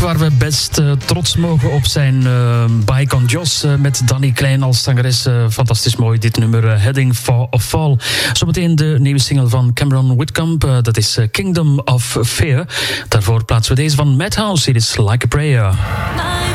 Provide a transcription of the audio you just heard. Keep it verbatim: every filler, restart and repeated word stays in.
waar we best uh, trots mogen op zijn. Uh, Bike on Joss uh, met Danny Klein als zangeres. Uh, fantastisch mooi, dit nummer uh, Heading for a Fall. Zometeen de nieuwe single van Cameron Whitcomb. Uh, dat is uh, Kingdom of Fear. Daarvoor plaatsen we deze van Madhouse. It is Like a Prayer.